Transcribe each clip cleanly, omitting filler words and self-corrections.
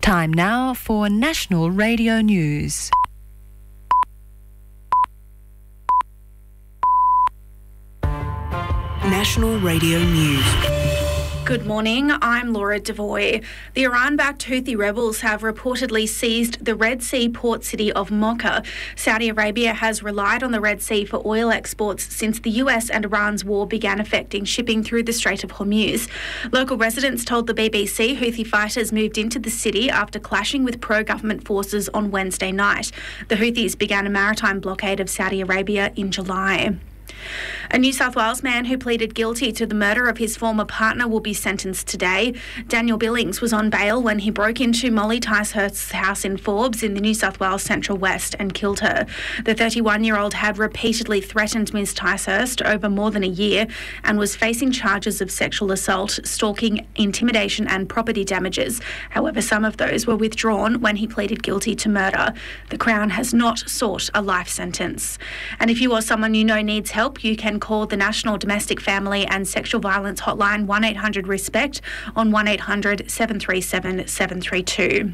Time now for National Radio News. National Radio News. Good morning, I'm Laura Devoy. The Iran-backed Houthi rebels have reportedly seized the Red Sea port city of Mocha. Saudi Arabia has relied on the Red Sea for oil exports since the US and Iran's war began affecting shipping through the Strait of Hormuz. Local residents told the BBC Houthi fighters moved into the city after clashing with pro-government forces on Wednesday night. The Houthis began a maritime blockade of Saudi Arabia in July. A New South Wales man who pleaded guilty to the murder of his former partner will be sentenced today. Daniel Billings was on bail when he broke into Molly Ticehurst's house in Forbes in the New South Wales Central West and killed her. The 31-year-old had repeatedly threatened Ms Ticehurst over more than a year and was facing charges of sexual assault, stalking, intimidation and property damages. However, some of those were withdrawn when he pleaded guilty to murder. The Crown has not sought a life sentence. And if you or someone you know needs help, you can call the National Domestic Family and Sexual Violence Hotline 1800-RESPECT on 1800-737-732.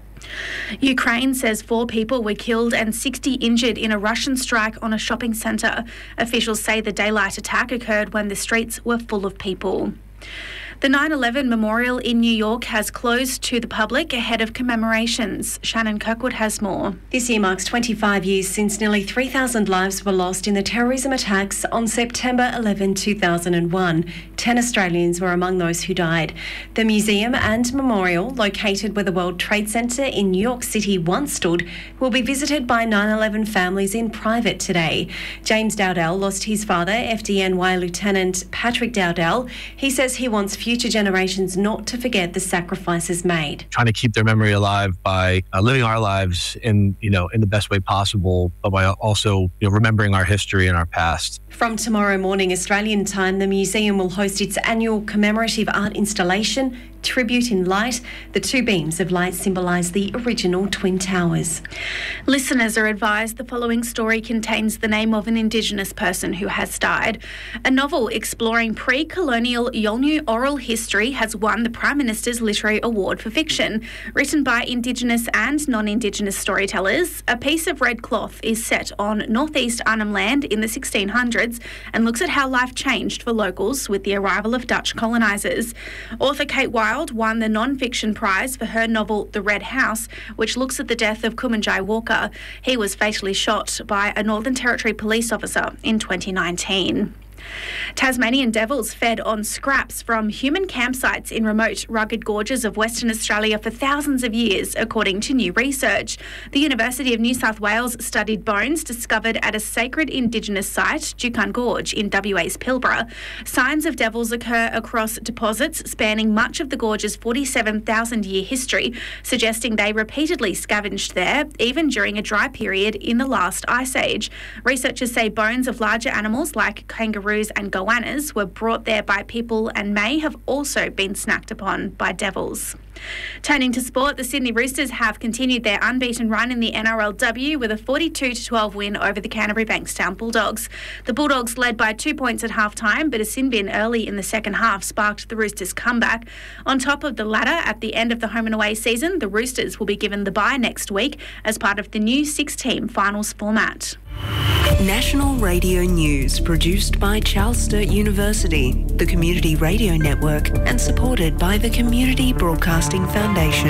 Ukraine says 4 people were killed and 60 injured in a Russian strike on a shopping centre. Officials say the daylight attack occurred when the streets were full of people. The 9/11 Memorial in New York has closed to the public ahead of commemorations. Shannon Kirkwood has more. This year marks 25 years since nearly 3,000 lives were lost in the terrorism attacks on September 11, 2001. 10 Australians were among those who died. The museum and memorial, located where the World Trade Center in New York City once stood, will be visited by 9/11 families in private today. James Dowdell lost his father, FDNY Lieutenant Patrick Dowdell. He says he wants future generations not to forget the sacrifices made. Trying to keep their memory alive by living our lives in the best way possible, but by also remembering our history and our past. From tomorrow morning Australian time, the museum will host its annual commemorative art installation, Tribute in Light. The 2 beams of light symbolise the original Twin Towers. Listeners are advised the following story contains the name of an Indigenous person who has died. A novel exploring pre-colonial Yolngu oral history has won the Prime Minister's Literary Award for Fiction. Written by Indigenous and non-Indigenous storytellers, A Piece of Red Cloth is set on northeast Arnhem Land in the 1600s and looks at how life changed for locals with the arrival of Dutch colonisers. Author Kate Wilde won the non-fiction prize for her novel The Red House, which looks at the death of Kumanjai Walker. He was fatally shot by a Northern Territory police officer in 2019. Tasmanian devils fed on scraps from human campsites in remote, rugged gorges of Western Australia for thousands of years, according to new research. The University of New South Wales studied bones discovered at a sacred Indigenous site, Jukan Gorge, in WA's Pilbara. Signs of devils occur across deposits spanning much of the gorge's 47,000-year history, suggesting they repeatedly scavenged there, even during a dry period in the last ice age. Researchers say bones of larger animals like kangaroos and goannas were brought there by people and may have also been snacked upon by devils. Turning to sport, the Sydney Roosters have continued their unbeaten run in the NRLW with a 42-12 win over the Canterbury Bankstown Bulldogs. The Bulldogs led by 2 points at half-time, but a sin bin early in the second half sparked the Roosters' comeback. On top of the ladder at the end of the home and away season, the Roosters will be given the bye next week as part of the new 6-team finals format. National Radio News, produced by Charles Sturt University, the Community Radio Network, and supported by the Community Broadcasting Foundation.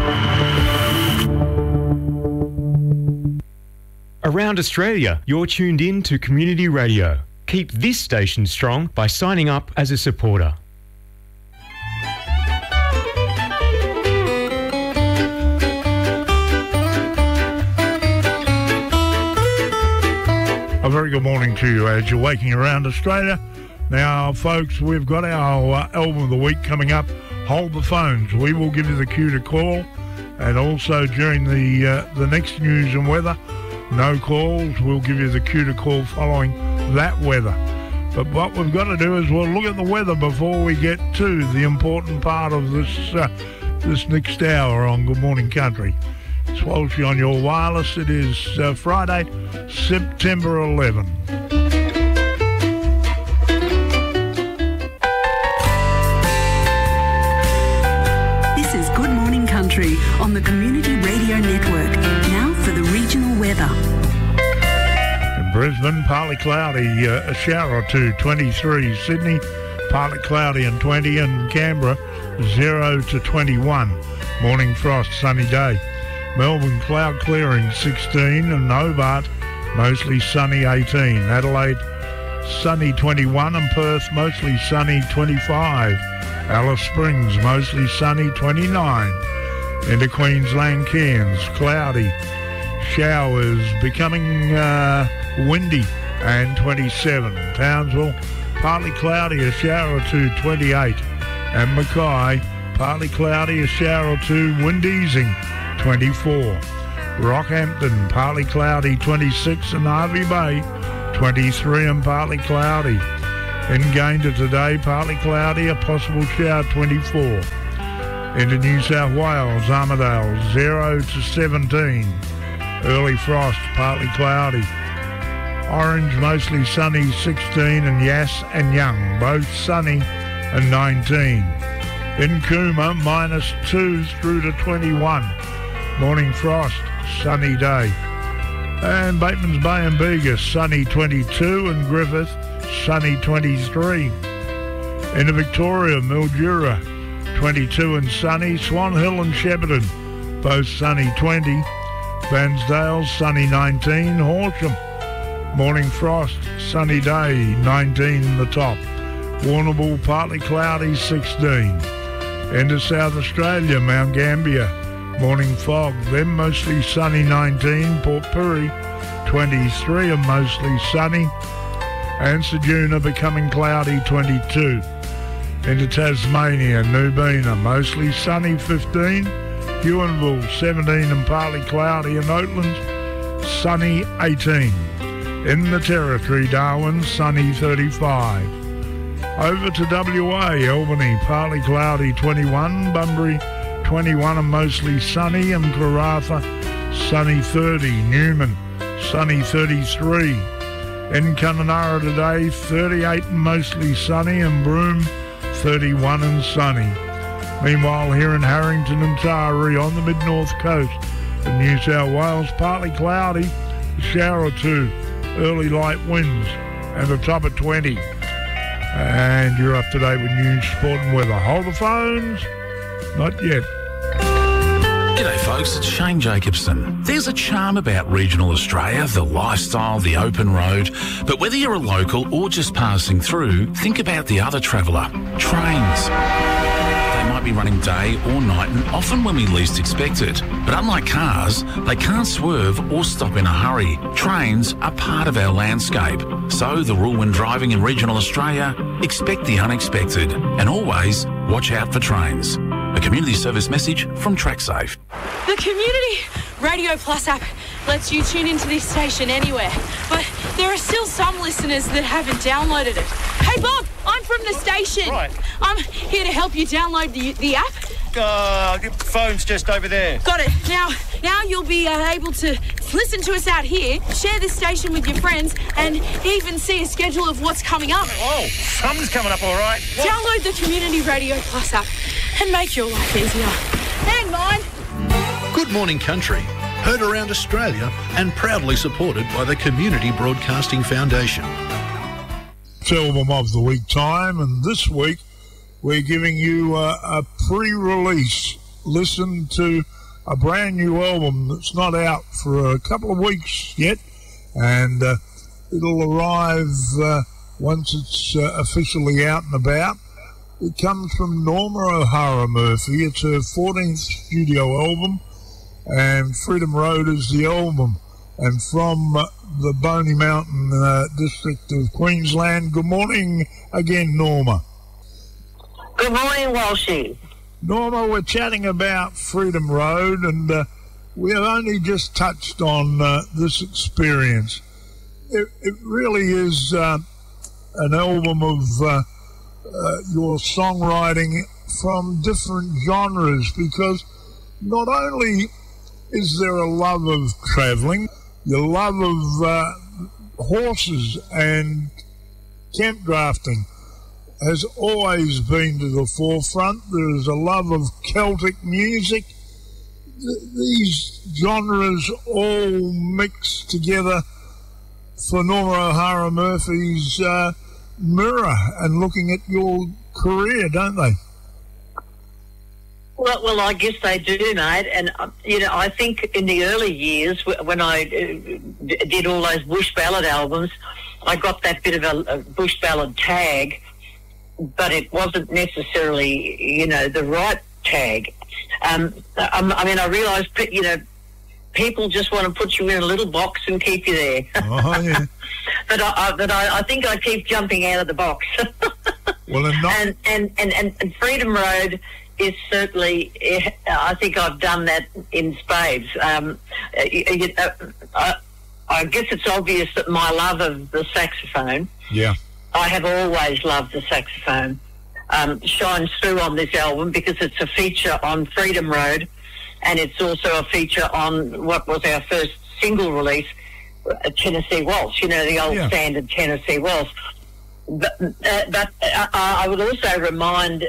Around Australia, you're tuned in to Community Radio. Keep this station strong by signing up as a supporter. A very good morning to you as you're waking around Australia. Now, folks, we've got our album of the week coming up. Hold the phones. We will give you the cue to call. And also during the next news and weather, no calls. We'll give you the cue to call following that weather. But what we've got to do is we'll look at the weather before we get to the important part of this next hour on Good Morning Country. It's Walshy on your wireless. It is Friday, September 11. This is Good Morning Country on the the Community Radio Network. Now for the regional weather. In Brisbane, partly cloudy, a shower or two, 23. Sydney, partly cloudy and 20. And Canberra, 0 to 21. Morning frost, sunny day. Melbourne, cloud clearing, 16. And Hobart, mostly sunny, 18. Adelaide, sunny, 21. And Perth, mostly sunny, 25. Alice Springs, mostly sunny, 29. Into Queensland, Cairns, cloudy. Showers becoming windy and 27. Townsville, partly cloudy, a shower or two, 28. And Mackay, partly cloudy, a shower or two, wind easing, 24. Rockhampton, partly cloudy, 26. And Hervey Bay, 23 and partly cloudy. In Gayndah today, partly cloudy, a possible shower, 24. Into New South Wales, Armidale, 0 to 17. Early frost, partly cloudy. Orange, mostly sunny, 16. And Yass and Young, both sunny, and 19. In Cooma, -2 through to 21. Morning frost, sunny day. And Bateman's Bay and Bega, sunny, 22. And Griffith, sunny, 23. Into Victoria, Mildura, 22 and sunny. Swan Hill and Shepparton, both sunny, 20. Vansdale, sunny, 19. Horsham, morning frost, sunny day, 19 the top. Warrnambool, partly cloudy, 16. Into South Australia, Mount Gambier, morning fog, then mostly sunny, 19. Port Pirie, 23 and mostly sunny. And Ceduna becoming cloudy, 22. Into Tasmania, Nubina, mostly sunny, 15. Huonville, 17 and partly cloudy. And Oatlands, sunny, 18. In the Territory, Darwin, sunny, 35. Over to WA, Albany, partly cloudy, 21. Bunbury, 21 and mostly sunny. And Karratha, sunny, 30. Newman, sunny, 33. In Kununurra today, 38 and mostly sunny. And Broome, 31 and sunny. Meanwhile, here in Harrington and Taree on the mid-north coast of New South Wales, partly cloudy, a shower or two, early light winds, and a top of 20. And you're up to date with news, sport and weather. Hold the phones? Not yet. G'day folks, it's Shane Jacobson. There's a charm about regional Australia, the lifestyle, the open road. But whether you're a local or just passing through, think about the other traveller, trains. They might be running day or night and often when we least expect it. But unlike cars, they can't swerve or stop in a hurry. Trains are part of our landscape. So the rule when driving in regional Australia, expect the unexpected and always watch out for trains. A community service message from TrackSafe. The Community Radio Plus app lets you tune into this station anywhere, but there are still some listeners that haven't downloaded it. Hey Bob, I'm from the station. Right. I'm here to help you download the app. Your phone's just over there. Got it. Now you'll be able to listen to us out here, share this station with your friends, and even see a schedule of what's coming up. Oh, something's coming up all right. What? Download the Community Radio Plus app and make your life easier. And mine. Good Morning Country, heard around Australia and proudly supported by the Community Broadcasting Foundation. It's Album of the Week time, and this week we're giving you a pre-release listen to a brand new album that's not out for a couple of weeks yet, and it'll arrive once it's officially out and about. It comes from Norma O'Hara Murphy. It's her 14th studio album, and Freedom Road is the album. And from the Boney Mountain district of Queensland, good morning again, Norma. Good morning, Walshy. Norma, we're chatting about Freedom Road, and we have only just touched on this experience. It really is an album of your songwriting from different genres, because not only is there a love of travelling, your love of horses and camp drafting has always been to the forefront. There's a love of Celtic music. these genres all mix together for Norma O'Hara Murphy's mirror and looking at your career, don't they? Well, I guess they do, mate. And, I think in the early years when I did all those bush ballad albums, I got that bit of a bush ballad tag, but it wasn't necessarily, the right tag. I realised, people just want to put you in a little box and keep you there. Oh, yeah. but I think I keep jumping out of the box. Well, and Freedom Road is certainly, I think I've done that in spades. I guess it's obvious that my love of the saxophone, I have always loved the saxophone, shines through on this album because it's a feature on Freedom Road, and it's also a feature on what was our first single release, Tennessee Waltz, the old standard Tennessee Waltz. But I would also remind,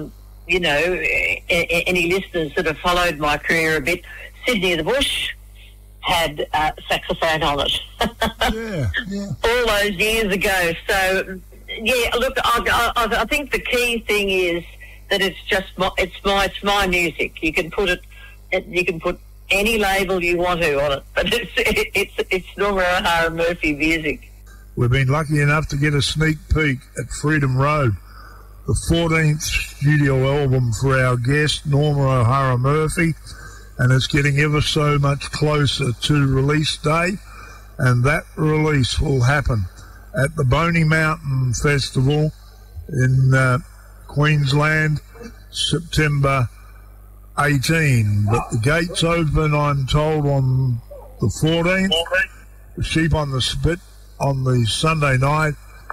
any listeners that have followed my career a bit, Sydney of the Bush had saxophone on it. All those years ago. So, look, I think the key thing is that it's my music. You can put any label you want to on it, but it's Norma O'Hara Murphy music. We've been lucky enough to get a sneak peek at Freedom Road, the 14th studio album for our guest, Norma O'Hara Murphy, and it's getting ever so much closer to release day, and that release will happen at the Boney Mountain Festival in Queensland, September 18. But the gates open, I'm told, on the 14th. The Sheep on the Spit on the Sunday night.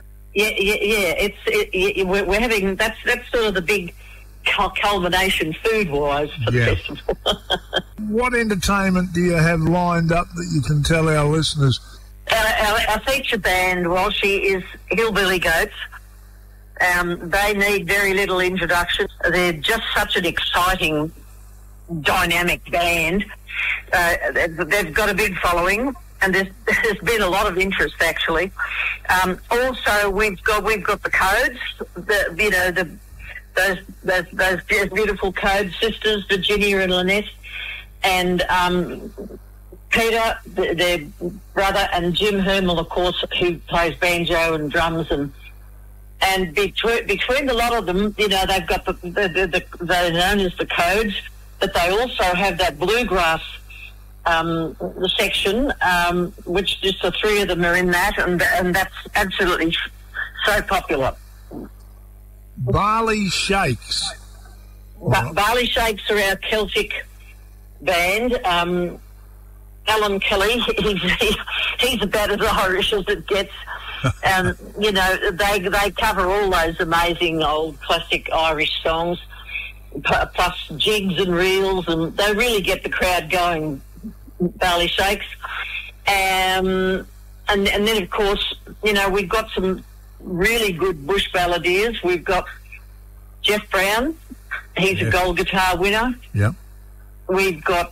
We're having that's sort of the big culmination food-wise for the festival. What entertainment do you have lined up that you can tell our listeners? Our feature band, Walshy, is Hillbilly Goats. They need very little introduction. They're just such an exciting, dynamic band. They've got a big following, and there's been a lot of interest actually. Also, we've got the Codes, those beautiful Code sisters, Virginia and Lynette, and Peter, their brother, and Jim Hermel, of course, who plays banjo and drums, and between a lot of them, they've got they're known as the Codes, but they also have that bluegrass section, which just the three of them are in that, and that's absolutely so popular. Barley Shakes. Barley Shakes are our Celtic band. Alan Kelly, he's about as Irish as it gets. They cover all those amazing old classic Irish songs, plus jigs and reels, and they really get the crowd going. Barley Shakes, and then of course we've got some really good bush balladeers. We've got Jeff Brown, he's a gold guitar winner. Yeah. We've got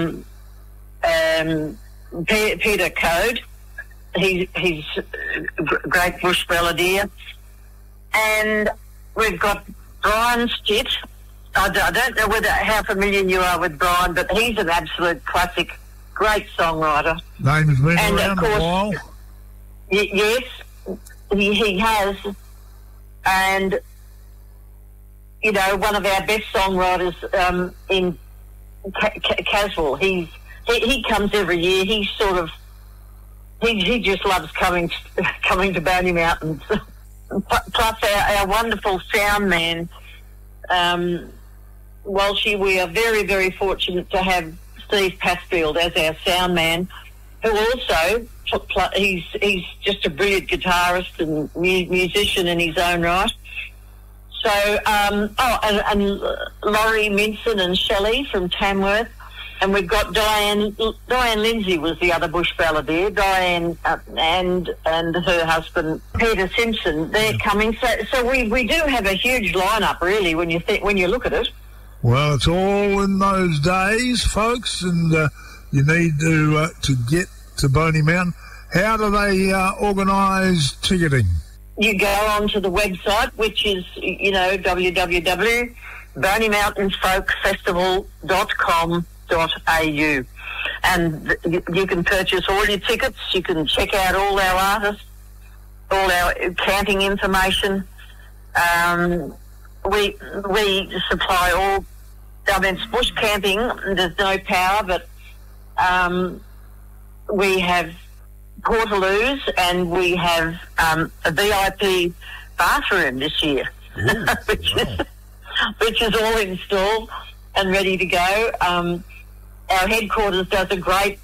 Peter Code, he's a great bush balladeer, and we've got Brian Stitt. I don't know how familiar you are with Brian, but he's an absolute classic. Great songwriter. Name's been around a while. Yes, he has. And, one of our best songwriters in Caswell, he comes every year. He just loves coming to Boney Mountain. Plus our wonderful sound man, Walshy, we are very, very fortunate to have Steve Passfield as our sound man, who also he's just a brilliant guitarist and musician in his own right. So, and Laurie Minson and Shelley from Tamworth, and we've got Diane Lindsay was the other bush balladeer. Diane and her husband Peter Simpson, they're coming. So we do have a huge lineup really when you look at it. Well, it's all in those days, folks, and you need to get to Boney Mountain. How do they organise ticketing? You go onto the website, which is, www.boneymountainfolkfestival.com.au, and you can purchase all your tickets. You can check out all our artists, all our camping information. We supply all. I mean, it's bush camping. There's no power, but we have portaloos and we have a VIP bathroom this year, which is all installed and ready to go. Our headquarters does a great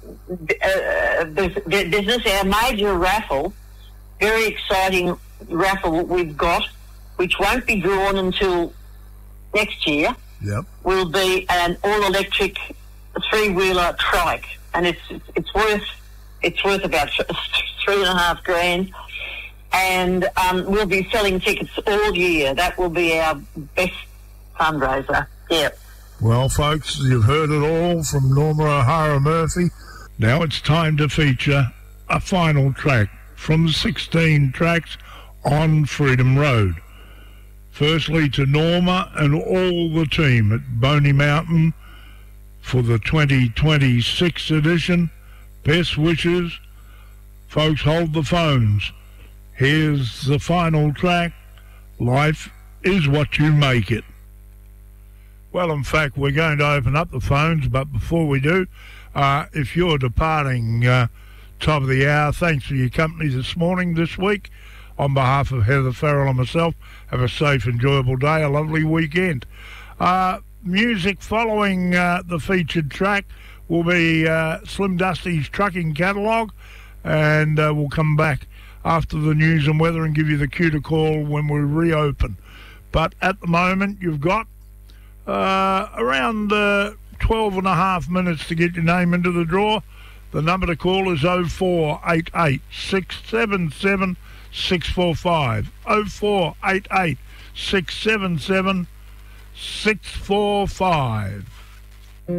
business. Our major raffle, very exciting raffle we've got, which won't be drawn until next year. Yep. Will be an all-electric three-wheeler trike, and it's worth about $3,500, and we'll be selling tickets all year. That will be our best fundraiser. Yep. Well, folks, you've heard it all from Norma O'Hara Murphy. Now it's time to feature a final track from the 16 tracks on Freedom Road. Firstly, to Norma and all the team at Boney Mountain for the 2026 edition. Best wishes. Folks, hold the phones. Here's the final track. Life is what you make it. Well, in fact, we're going to open up the phones, but before we do, if you're departing top of the hour, thanks for your company this week. On behalf of Heather Farrell and myself, have a safe, enjoyable day, a lovely weekend. Music following the featured track will be Slim Dusty's Trucking Catalogue, and we'll come back after the news and weather and give you the cue to call when we reopen. But at the moment, you've got around 12 and a half minutes to get your name into the draw. The number to call is 0488 677 645 0488 677 645.